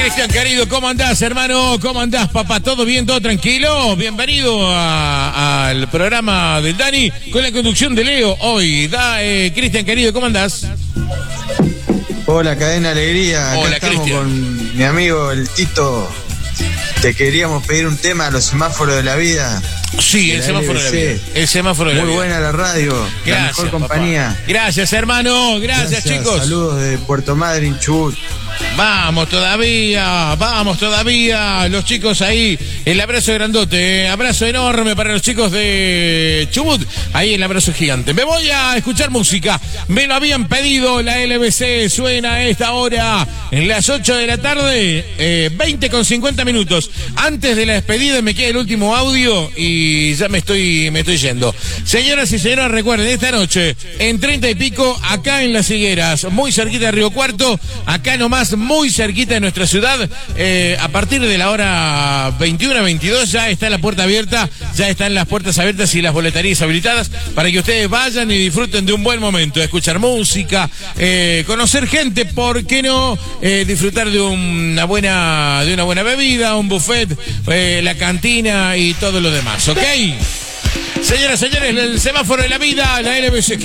Cristian, querido, ¿cómo andás, hermano? ¿Cómo andás, papá? ¿Todo bien, todo tranquilo? Bienvenido al programa del Dani con la conducción de Leo hoy. Cristian, querido, ¿cómo andás? Hola, Cadena Alegría. Hola, acá estamos Cristian. con mi amigo el Tito. Te queríamos pedir un tema a los semáforos de la vida. Sí, el semáforo de la vida. El semáforo de la vida. Muy buena la radio. Gracias, la mejor papá. compañía. Gracias, hermano. Gracias, chicos. Saludos de Puerto Madryn, Chubut. Vamos todavía, los chicos ahí, el abrazo grandote, abrazo enorme para los chicos de Chubut, ahí el abrazo gigante. Me voy a escuchar música, me lo habían pedido, la LBC suena a esta hora, en las 8 de la tarde, 20 con 50 minutos. Antes de la despedida me queda el último audio y ya me estoy yendo. Señoras y señores, recuerden, esta noche, en 30 y pico, acá en Las Higueras, muy cerquita de Río Cuarto, acá nomás, muy cerquita de nuestra ciudad, a partir de la hora 21-22 ya está la puerta abierta, ya están las puertas abiertas y las boleterías habilitadas para que ustedes vayan y disfruten de un buen momento, escuchar música, conocer gente, ¿por qué no? Disfrutar de una buena bebida, un buffet, la cantina y todo lo demás, ¿ok? Señoras y señores, el semáforo de la vida, la LBC.